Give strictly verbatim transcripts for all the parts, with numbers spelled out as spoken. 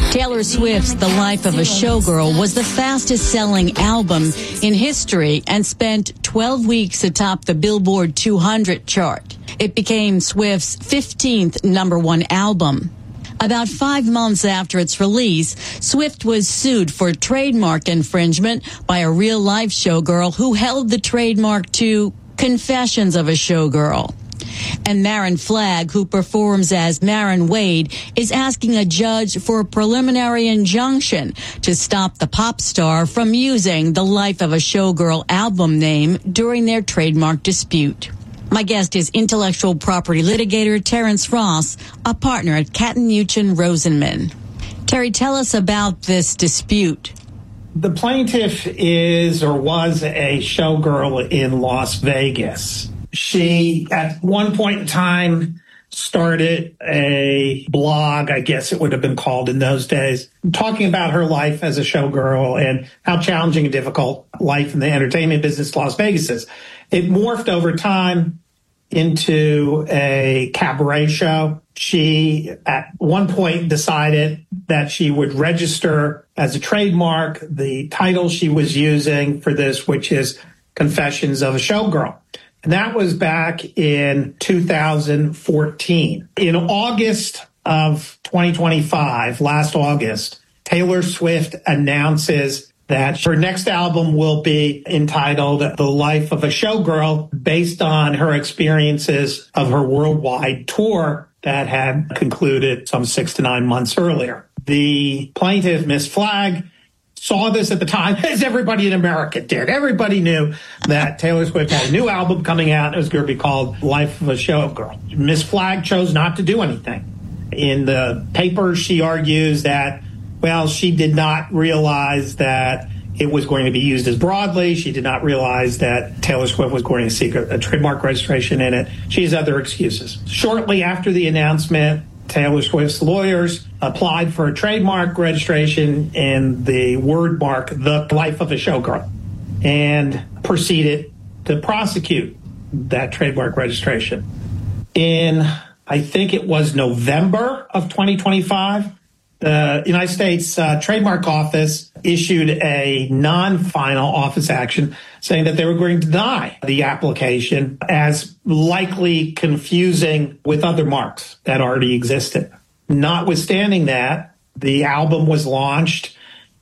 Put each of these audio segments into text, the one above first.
Taylor Swift's The Life of a Showgirl was the fastest-selling album in history and spent twelve weeks atop the Billboard two hundred chart. It became Swift's fifteenth number one album. About five months after its release, Swift was sued for trademark infringement by a real-life showgirl who held the trademark to Confessions of a Showgirl. And Marin Flagg, who performs as Marin Wade, is asking a judge for a preliminary injunction to stop the pop star from using the Life of a Showgirl album name during their trademark dispute. My guest is intellectual property litigator Terrence Ross, a partner at Catton Muchin Rosenman. Terry, tell us about this dispute. The plaintiff is or was a showgirl in Las Vegas. She, at one point in time, started a blog, I guess it would have been called in those days, talking about her life as a showgirl and how challenging and difficult life in the entertainment business Las Vegas is. It morphed over time into a cabaret show. She, at one point, decided that she would register as a trademark the title she was using for this, which is Confessions of a Showgirl. And that was back in two thousand fourteen. In August of twenty twenty-five, last August, Taylor Swift announces that her next album will be entitled The Life of a Showgirl, based on her experiences of her worldwide tour that had concluded some six to nine months earlier. The plaintiff, Miss Flagg, saw this at the time, as everybody in America did. Everybody knew that Taylor Swift had a new album coming out. It was going to be called Life of a Showgirl. Miss Flagg chose not to do anything. In the paper, she argues that, well, she did not realize that it was going to be used as broadly. She did not realize that Taylor Swift was going to seek a, a trademark registration in it. She has other excuses. Shortly after the announcement, Taylor Swift's lawyers applied for a trademark registration in the word mark, The Life of a Showgirl, and proceeded to prosecute that trademark registration. In, I think it was November of twenty twenty-five, the United States uh, Trademark Office issued a non-final office action saying that they were going to deny the application as likely confusing with other marks that already existed. Notwithstanding that, the album was launched.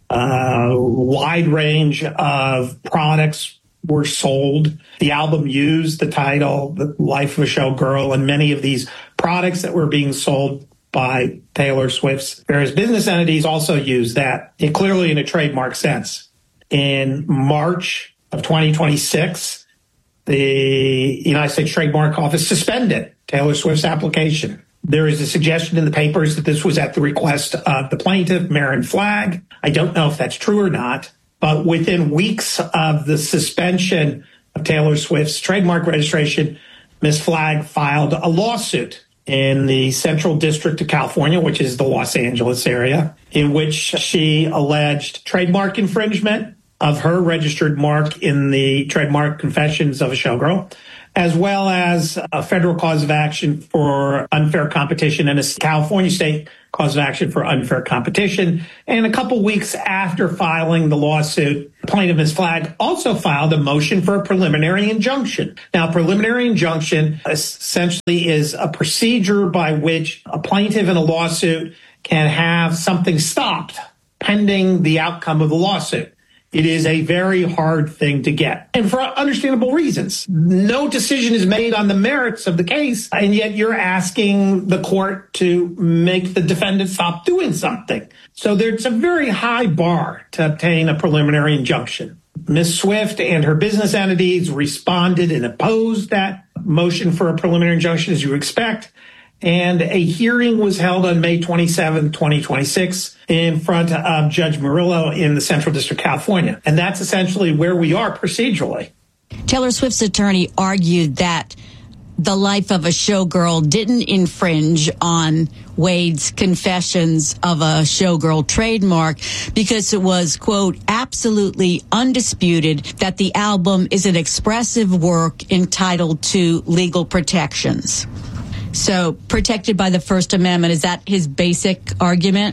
A wide range of products were sold. The album used the title, The Life of a Showgirl, and many of these products that were being sold by Taylor Swift's various business entities also used that, clearly in a trademark sense. In March of twenty twenty-six, the United States Trademark Office suspended Taylor Swift's application. There is a suggestion in the papers that this was at the request of the plaintiff, Marin Flagg. I don't know if that's true or not, but within weeks of the suspension of Taylor Swift's trademark registration, Miz Flagg filed a lawsuit in the Central District of California, which is the Los Angeles area, in which she alleged trademark infringement of her registered mark in the trademark Confessions of a Showgirl, as well as a federal cause of action for unfair competition and a California state cause of action for unfair competition. And a couple weeks after filing the lawsuit, plaintiff Miz Flagg also filed a motion for a preliminary injunction. Now, preliminary injunction essentially is a procedure by which a plaintiff in a lawsuit can have something stopped pending the outcome of the lawsuit. It is a very hard thing to get, and for understandable reasons. No decision is made on the merits of the case, and yet you're asking the court to make the defendant stop doing something. So there's a very high bar to obtain a preliminary injunction. Miz Swift and her business entities responded and opposed that motion for a preliminary injunction, as you expect. And a hearing was held on May twenty-seventh, twenty twenty-six in front of Judge Murillo in the Central District of California. And that's essentially where we are procedurally. Taylor Swift's attorney argued that The Life of a Showgirl didn't infringe on Wade's Confessions of a Showgirl trademark because it was, quote, absolutely undisputed that the album is an expressive work entitled to legal protections. So protected by the First Amendment, is that his basic argument?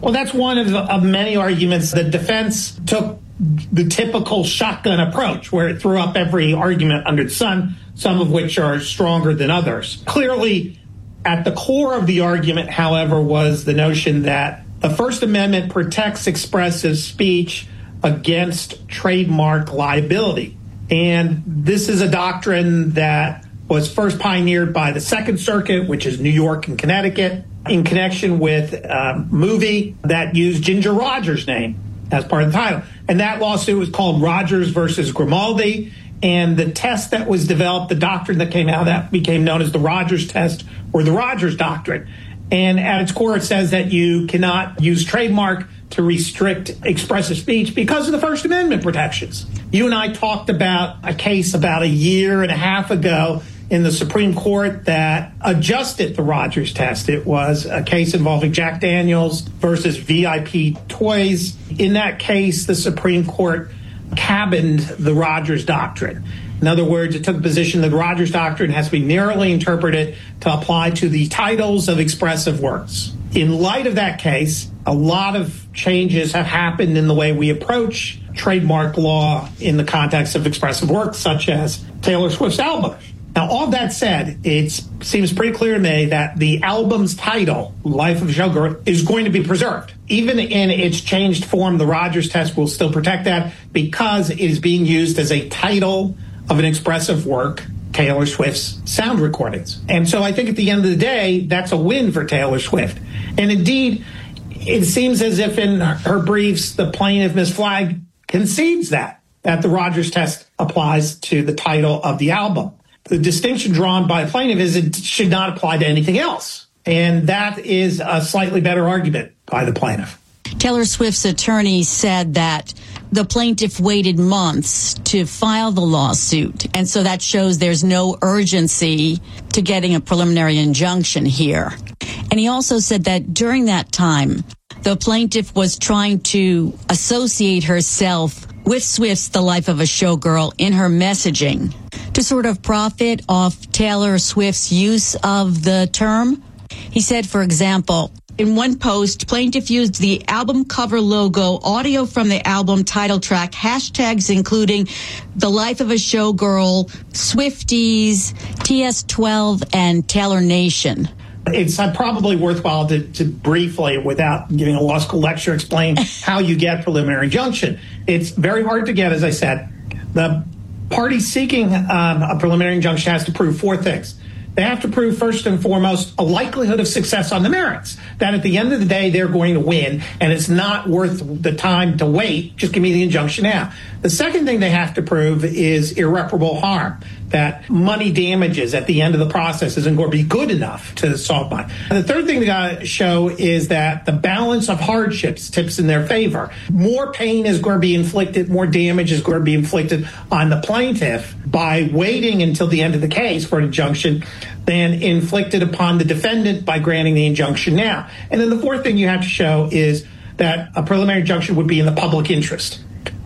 Well, that's one of, the, of many arguments. The defense took the typical shotgun approach, where it threw up every argument under the sun, some of which are stronger than others. Clearly, at the core of the argument, however, was the notion that the First Amendment protects expressive speech against trademark liability. And this is a doctrine that was first pioneered by the Second Circuit, which is New York and Connecticut, in connection with a movie that used Ginger Rogers' name as part of the title. And that lawsuit was called Rogers versus Grimaldi. And the test that was developed, the doctrine that came out of that, became known as the Rogers test or the Rogers doctrine. And at its core, it says that you cannot use trademark to restrict expressive speech because of the First Amendment protections. You and I talked about a case about a year and a half ago in the Supreme Court that adjusted the Rogers test. It was a case involving Jack Daniels versus V I P Toys. In that case, the Supreme Court cabined the Rogers doctrine. In other words, it took the position that the Rogers doctrine has to be narrowly interpreted to apply to the titles of expressive works. In light of that case, a lot of changes have happened in the way we approach trademark law in the context of expressive works, such as Taylor Swift's album. Now, all that said, it seems pretty clear to me that the album's title, Life of a Showgirl, is going to be preserved. Even in its changed form, the Rogers test will still protect that because it is being used as a title of an expressive work, Taylor Swift's sound recordings. And so I think at the end of the day, that's a win for Taylor Swift. And indeed, it seems as if in her briefs, the plaintiff, Miz Flagg, concedes that, that the Rogers test applies to the title of the album. The distinction drawn by the plaintiff is it should not apply to anything else. And that is a slightly better argument by the plaintiff. Taylor Swift's attorney said that the plaintiff waited months to file the lawsuit, and so that shows there's no urgency to getting a preliminary injunction here. And he also said that during that time, the plaintiff was trying to associate herself with Swift's The Life of a Showgirl in her messaging to sort of profit off Taylor Swift's use of the term. He said, for example, in one post, plaintiff used the album cover logo, audio from the album title track, hashtags including The Life of a Showgirl, Swifties, T S twelve, and Taylor Nation. It's probably worthwhile to, to briefly, without giving a law school lecture, explain how you get preliminary injunction. It's very hard to get, as I said. The party seeking um, a preliminary injunction has to prove four things. They have to prove, first and foremost, a likelihood of success on the merits, that at the end of the day, they're going to win, and it's not worth the time to wait. Just give me the injunction now. The second thing they have to prove is irreparable harm, that money damages at the end of the process isn't going to be good enough to solve mine. And the third thing they got to show is that the balance of hardships tips in their favor. More pain is going to be inflicted, more damage is going to be inflicted on the plaintiff by waiting until the end of the case for an injunction than inflicted upon the defendant by granting the injunction now. And then the fourth thing you have to show is that a preliminary injunction would be in the public interest.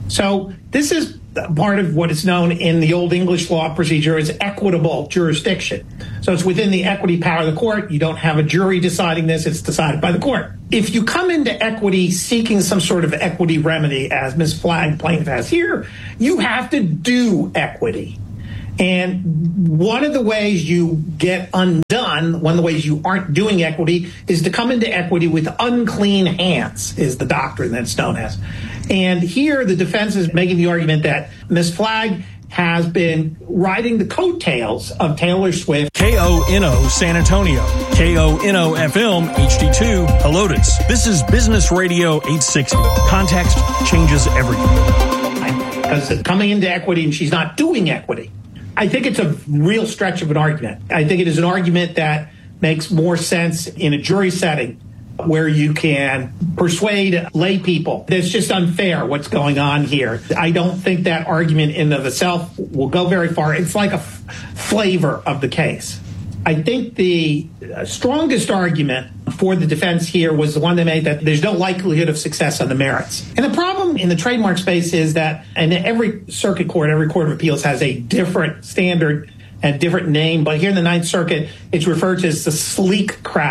So this is part of what is known in the Old English law procedure as equitable jurisdiction. So it's within the equity power of the court. You don't have a jury deciding this. It's decided by the court. If you come into equity seeking some sort of equity remedy, as Miz Flagg plaintiff has here, you have to do equity. And one of the ways you get undone, one of the ways you aren't doing equity, is to come into equity with unclean hands, is the doctrine that's known as. And here the defense is making the argument that Miz Flagg has been riding the coattails of Taylor Swift. K O N O San Antonio, K O N O F M H D two Helotes. This is Business Radio eight sixty. Context changes everything. Because coming into equity and she's not doing equity. I think it's a real stretch of an argument. I think it is an argument that makes more sense in a jury setting where you can persuade lay people. It's just unfair what's going on here. I don't think that argument in and of itself will go very far. It's like a f- flavor of the case. I think the strongest argument for the defense here was the one they made that there's no likelihood of success on the merits. And the problem in the trademark space is that, and every circuit court, every court of appeals has a different standard and different name, but here in the Ninth Circuit, it's referred to as the sleek craft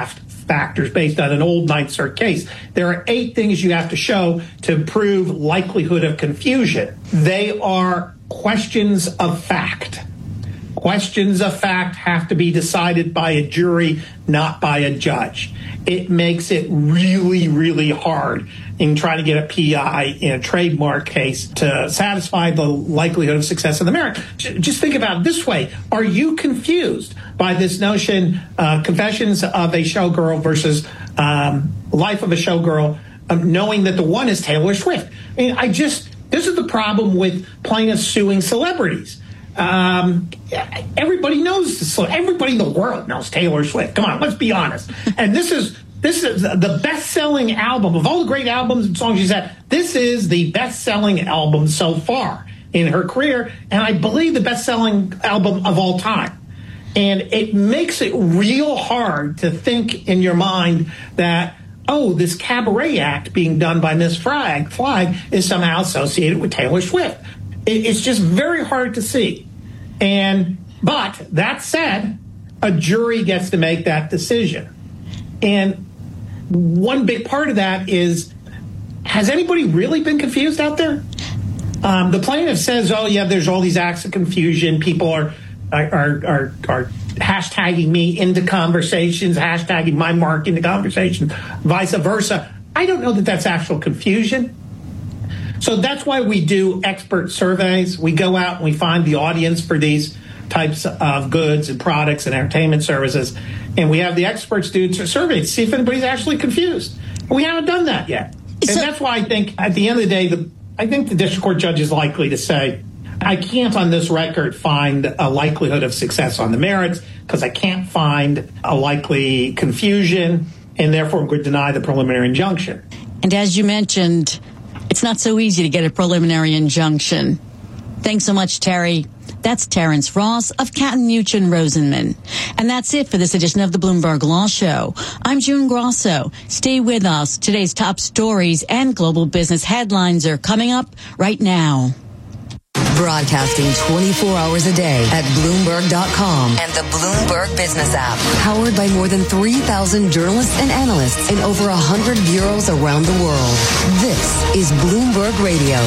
factors based on an old Ninth Circuit case. There are eight things you have to show to prove likelihood of confusion. They are questions of fact. Questions of fact have to be decided by a jury, not by a judge. It makes it really, really hard in trying to get a P I in a trademark case to satisfy the likelihood of success of the merit. Just think about it this way. Are you confused by this notion, uh, Confessions of a Showgirl versus um, Life of a Showgirl, um, knowing that the one is Taylor Swift? I mean, I just, this is the problem with plaintiffs suing celebrities. Um, everybody knows, everybody in the world knows Taylor Swift. Come on, let's be honest. And this is this is the best-selling album of all the great albums and songs she's had. This is the best-selling album so far in her career, and I believe the best-selling album of all time. And it makes it real hard to think in your mind that, oh, this cabaret act being done by Miss Flag, Flag is somehow associated with Taylor Swift. It, it's just very hard to see. And but that said, a jury gets to make that decision. And one big part of that is, has anybody really been confused out there? Um, the plaintiff says, oh, yeah, there's all these acts of confusion. People are are are, are hashtagging me into conversations, hashtagging my mark into conversations, vice versa. I don't know that that's actual confusion. So that's why we do expert surveys. We go out and we find the audience for these types of goods and products and entertainment services. And we have the experts do surveys to see if anybody's actually confused. We haven't done that yet. And so, that's why I think at the end of the day, the, I think the district court judge is likely to say, I can't on this record find a likelihood of success on the merits because I can't find a likely confusion, and therefore I'm going to deny the preliminary injunction. And as you mentioned, it's not so easy to get a preliminary injunction. Thanks so much, Terry. That's Terrence Ross of Catton Muchin Rosenman. And that's it for this edition of the Bloomberg Law Show. I'm June Grosso. Stay with us. Today's top stories and global business headlines are coming up right now. Broadcasting twenty-four hours a day at Bloomberg dot com and the Bloomberg Business app. Powered by more than three thousand journalists and analysts in over one hundred bureaus around the world. This is Bloomberg Radio.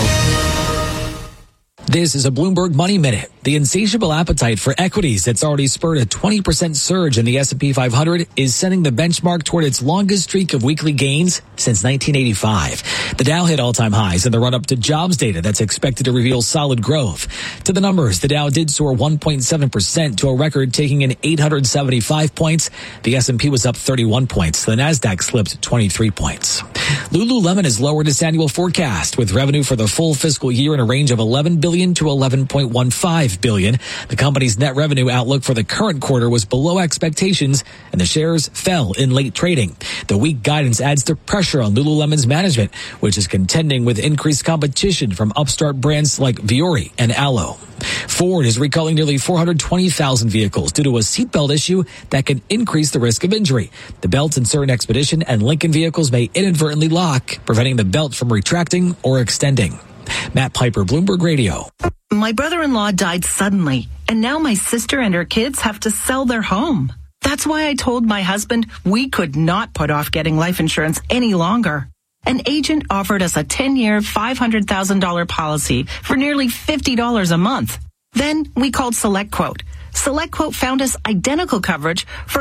This is a Bloomberg Money Minute. The insatiable appetite for equities that's already spurred a twenty percent surge in the S and P five hundred is sending the benchmark toward its longest streak of weekly gains since nineteen eighty-five. The Dow hit all-time highs in the run-up to jobs data that's expected to reveal solid growth. To the numbers, the Dow did soar one point seven percent to a record, taking in eight hundred seventy-five points. The S and P was up thirty-one points. The Nasdaq slipped twenty-three points. Lululemon has lowered its annual forecast, with revenue for the full fiscal year in a range of eleven billion dollars to eleven point one five billion dollars. The company's net revenue outlook for the current quarter was below expectations, and the shares fell in late trading. The weak guidance adds to pressure on Lululemon's management, which is contending with increased competition from upstart brands like Vuori and Alo. Ford is recalling nearly four hundred twenty thousand vehicles due to a seatbelt issue that can increase the risk of injury. The belts in certain Expedition and Lincoln vehicles may inadvertently lock, preventing the belt from retracting or extending. Matt Piper, Bloomberg Radio. My brother-in-law died suddenly, and now my sister and her kids have to sell their home. That's why I told my husband we could not put off getting life insurance any longer. An agent offered us a ten-year, five hundred thousand dollars policy for nearly fifty dollars a month. Then we called SelectQuote. SelectQuote found us identical coverage for